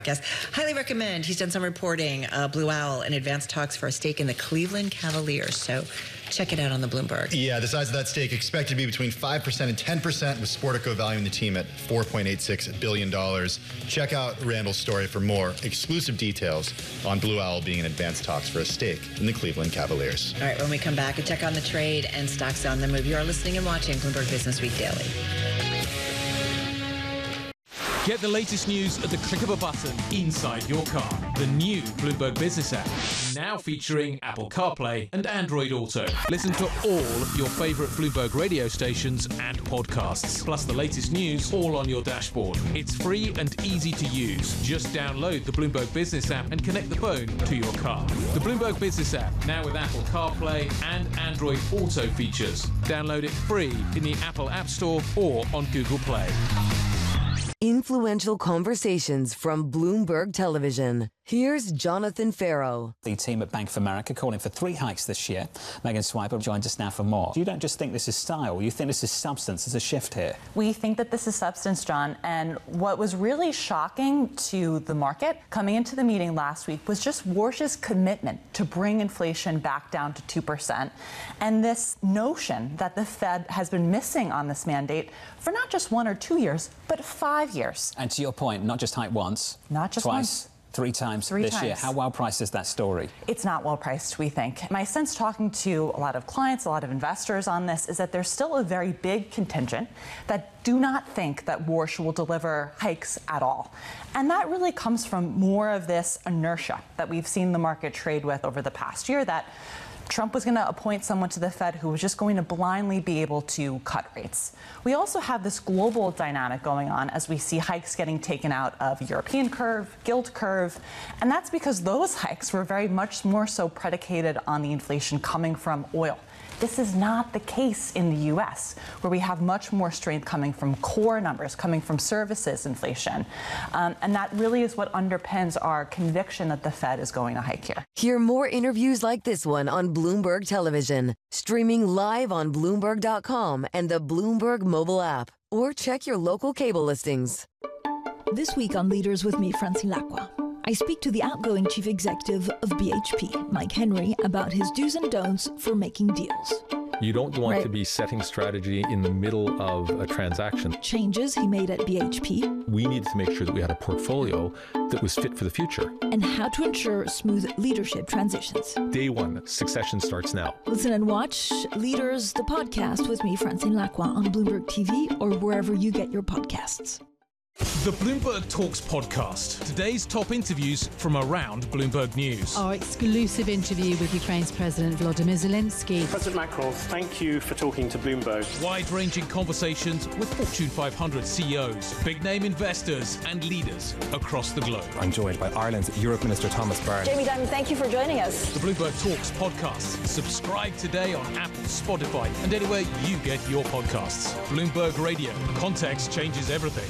Guest. Highly recommend. He's done some reporting, Blue Owl, in advanced talks for a stake in the Cleveland Cavaliers. So check it out on the Bloomberg. Yeah, the size of that stake expected to be between 5% and 10%, with Sportico valuing the team at $4.86 billion. Check out Randall's story for more exclusive details on Blue Owl being in advanced talks for a stake in the Cleveland Cavaliers. All right, when we come back, a check on the trade and stocks on the move. You are listening and watching Bloomberg Business Week Daily. Get the latest news at the click of a button inside your car. The new Bloomberg Business app, now featuring Apple CarPlay and Android Auto. Listen to all your favorite Bloomberg radio stations and podcasts, plus the latest news all on your dashboard. It's free and easy to use. Just download the Bloomberg Business app and connect the phone to your car. The Bloomberg Business app, now with Apple CarPlay and Android Auto features. Download it free in the Apple App Store or on Google Play. Influential conversations from Bloomberg Television. Here's Jonathan Farrow. The team at Bank of America calling for 3 hikes this year. Megan Swiper joins us now for more. You don't just think this is style, you think this is substance. There's a shift here. We think that this is substance, John. And what was really shocking to the market coming into the meeting last week was just Warsh's commitment to bring inflation back down to 2%. And this notion that the Fed has been missing on this mandate for not just 1 or 2 years, but 5 years. And to your point, not just hike once, not just twice. Once. 3 times this year. How well priced is that story? It's not well priced, we think. My sense talking to a lot of clients, a lot of investors on this, is that there's still a very big contingent that do not think that Warsh will deliver hikes at all. And that really comes from more of this inertia that we've seen the market trade with over the past year, that Trump was going to appoint someone to the Fed who was just going to blindly be able to cut rates. We also have this global dynamic going on as we see hikes getting taken out of European curve, gilt curve, and that's because those hikes were very much more so predicated on the inflation coming from oil. This is not the case in the U.S., where we have much more strength coming from core numbers, coming from services inflation. And that really is what underpins our conviction that the Fed is going to hike here. Hear more interviews like this one on Bloomberg Television, streaming live on Bloomberg.com and the Bloomberg mobile app, or check your local cable listings. This week on Leaders with me, Francine Lacqua, I speak to the outgoing chief executive of BHP, Mike Henry, about his do's and don'ts for making deals. You don't want to be setting strategy in the middle of a transaction. Changes he made at BHP. We needed to make sure that we had a portfolio that was fit for the future. And how to ensure smooth leadership transitions. Day one, succession starts now. Listen and watch Leaders, the podcast with me, Francine Lacqua, on Bloomberg TV or wherever you get your podcasts. The Bloomberg Talks podcast. Today's top interviews from around Bloomberg News. Our exclusive interview with Ukraine's President Volodymyr Zelensky. President Macron, thank you for talking to Bloomberg. Wide-ranging conversations with Fortune 500 CEOs, big-name investors and leaders across the globe. I'm joined by Ireland's Europe Minister Thomas Byrne. Jamie Dimon, thank you for joining us. The Bloomberg Talks podcast. Subscribe today on Apple, Spotify and anywhere you get your podcasts. Bloomberg Radio. Context changes everything.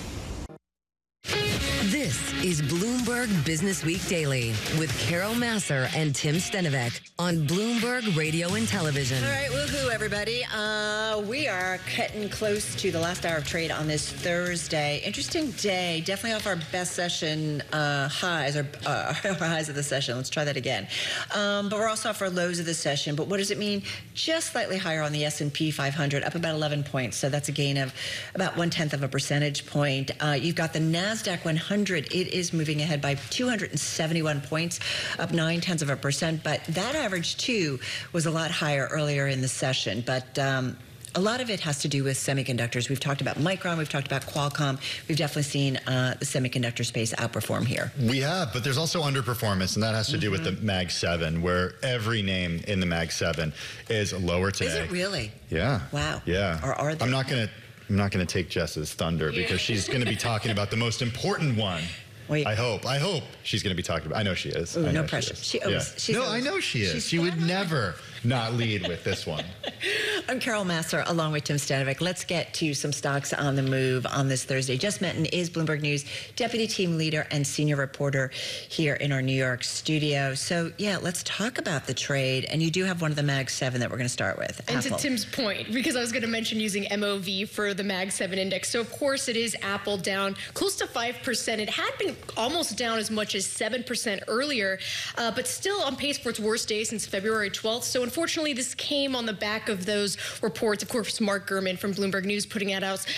This is Bloomberg Business Week Daily with Carol Massar and Tim Stenovec on Bloomberg Radio and Television. All right, woohoo, everybody. We are getting close to the last hour of trade on this Thursday. Interesting day. Definitely off our best session highs, or our highs of the session. Let's try that again. But we're also off our lows of the session. But what does it mean? Just slightly higher on the S&P 500, up about 11 points. So that's a gain of about 1/10 of a percentage point. You've got the NASDAQ 100. It is moving ahead by 271 points, up 0.9 of a percent. But that average, too, was a lot higher earlier in the session. But a lot of it has to do with semiconductors. We've talked about Micron. We've talked about Qualcomm. We've definitely seen the semiconductor space outperform here. We have, but there's also underperformance, and that has to do with the Mag 7, where every name in the Mag 7 is lower today. Is it really? Yeah. Wow. Yeah. Or are they? I'm not going to take Jess's thunder because she's going to be talking about the most important one. Wait. I hope she's going to be talking about. I know she is. Ooh, no pressure. I know she is. She would never not lead with this one. I'm Carol Massar, along with Tim Stanovic. Let's get to some stocks on the move on this Thursday. Jess Menton is Bloomberg News deputy team leader and senior reporter here in our New York studio. So, yeah, let's talk about the trade. And you do have one of the Mag 7 that we're going to start with. And Apple. to Tim's point, because I was going to mention using MOV for the Mag 7 index. So, of course, it is Apple down close to 5%. It had been almost down as much as 7% earlier, but still on pace for its worst day since February 12th. So, unfortunately, this came on the back of those reports. Of course, Mark Gurman from Bloomberg News putting out